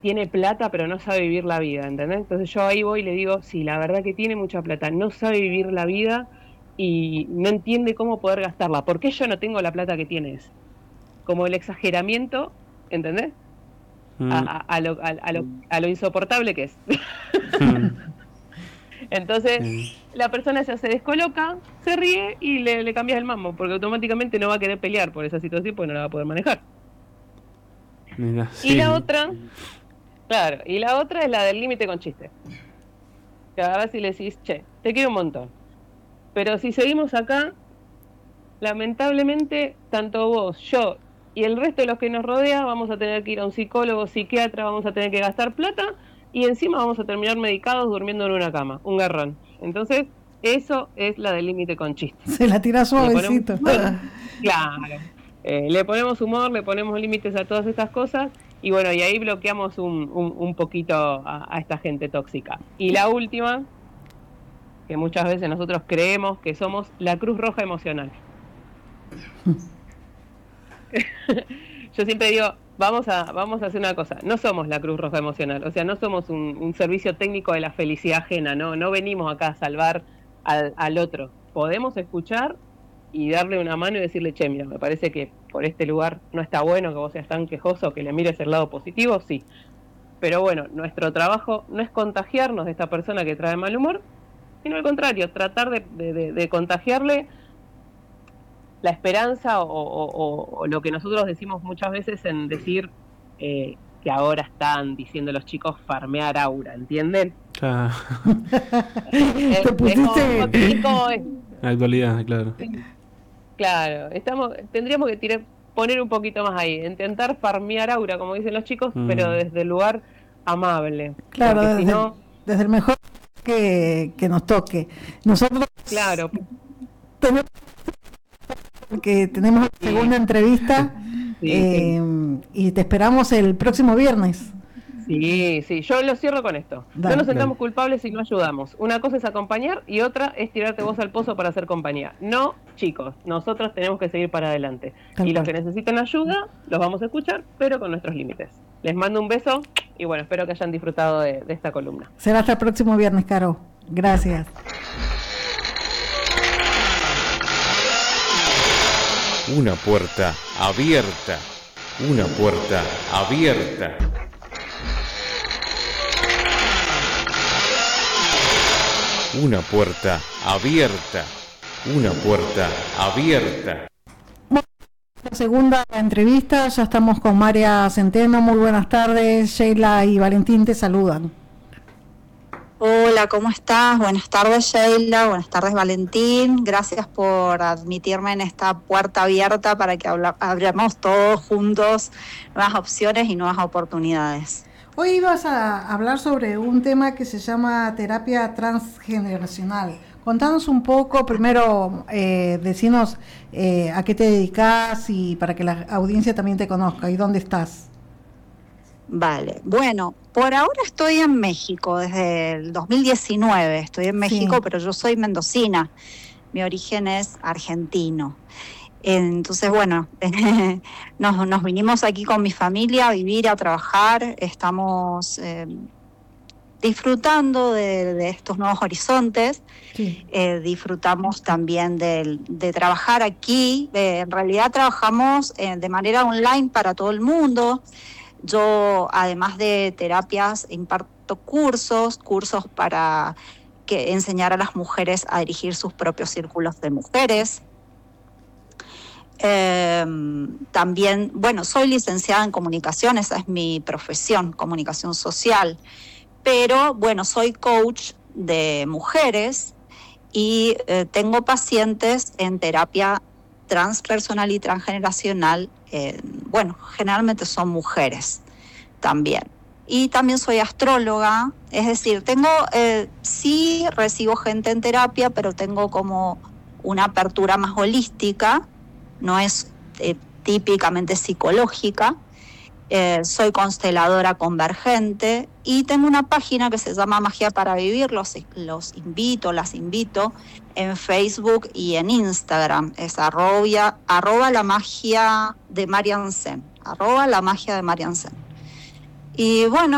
tiene plata pero no sabe vivir la vida, ¿entendés? Entonces yo ahí voy y le digo, sí, la verdad que tiene mucha plata, no sabe vivir la vida y no entiende cómo poder gastarla. ¿Por qué yo no tengo la plata que tienes? Como el exageramiento, ¿entendés? Mm, A lo insoportable que es. mm, Entonces, sí. la persona ya se descoloca, se ríe y le cambias el mambo, porque automáticamente no va a querer pelear por esa situación, pues no la va a poder manejar. Mira, Y la sí. otra, claro, y la otra es la del límite con chiste. Que agarrás y le decís, che, te quiero un montón. Pero si seguimos acá, lamentablemente, tanto vos, yo y el resto de los que nos rodea, vamos a tener que ir a un psicólogo, psiquiatra, vamos a tener que gastar plata y encima vamos a terminar medicados durmiendo en una cama, un garrón. Entonces, eso es la del límite con chiste. Se la tira Le ponemos suavecito. humor, claro. Le ponemos humor, le ponemos límites a todas estas cosas y bueno, y ahí bloqueamos un poquito a esta gente tóxica. Y la última, que muchas veces nosotros creemos que somos la Cruz Roja emocional. Yo siempre digo, vamos a hacer una cosa, no somos la Cruz Roja emocional, o sea, no somos un servicio técnico de la felicidad ajena, no venimos acá a salvar al otro. Podemos escuchar y darle una mano y decirle, che, mira, me parece que por este lugar no está bueno que vos seas tan quejoso, que le mires el lado positivo, sí. Pero bueno, nuestro trabajo no es contagiarnos de esta persona que trae mal humor, sino al contrario, tratar de contagiarle la esperanza o lo que nosotros decimos muchas veces en decir que ahora están diciendo los chicos farmear aura, ¿entienden? Claro. Te pusiste. Es como La actualidad, claro. claro, tendríamos que poner un poquito más ahí, intentar farmear aura, como dicen los chicos, pero Mm, desde el lugar amable, Claro, porque si no, desde el mejor que nos toque. Nosotros claro, tenemos, que tenemos la sí, segunda entrevista sí, sí. y te esperamos el próximo viernes. Sí, sí, yo lo cierro con esto. No nos Dale. dale. sentamos culpables si no ayudamos. Una cosa es acompañar y otra es tirarte vos al pozo para hacer compañía. No, chicos, nosotros tenemos que seguir para adelante. Tal Y los cual. que necesitan ayuda, los vamos a escuchar, pero con nuestros límites. Les mando un beso y bueno, espero que hayan disfrutado de esta columna. Será hasta el próximo viernes, Caro. Gracias. Una puerta abierta. Una puerta abierta. Una puerta abierta. Una puerta abierta. La segunda entrevista, ya estamos con María Centeno. Muy buenas tardes. Sheila y Valentín te saludan. Hola, ¿cómo estás? Buenas tardes, Sheila. Buenas tardes, Valentín. Gracias por admitirme en esta puerta abierta para que abramos todos juntos nuevas opciones y nuevas oportunidades. Hoy ibas a hablar sobre un tema que se llama terapia transgeneracional. Contanos un poco, primero, decinos a qué te dedicas y para que la audiencia también te conozca y dónde estás. Vale, bueno, por ahora estoy en México, desde el 2019 estoy en México, Sí. pero yo soy mendocina, mi origen es argentino. Entonces, bueno, nos vinimos aquí con mi familia a vivir, a trabajar, estamos disfrutando de estos nuevos horizontes, Sí. disfrutamos también de trabajar aquí, en realidad trabajamos de manera online para todo el mundo. Yo, además de terapias, imparto cursos para enseñar a las mujeres a dirigir sus propios círculos de mujeres. También, bueno, soy licenciada en comunicación, esa es mi profesión, comunicación social, pero bueno, soy coach de mujeres y tengo pacientes en terapia transpersonal y transgeneracional, bueno, generalmente son mujeres también. Y también soy astróloga, es decir, sí recibo gente en terapia, pero tengo como una apertura más holística, no es típicamente psicológica. Soy consteladora convergente y tengo una página que se llama Magia para Vivir, las invito en Facebook y en Instagram, es arroba la magia de Marian Zen, arroba la magia de Marian Zen. Y bueno,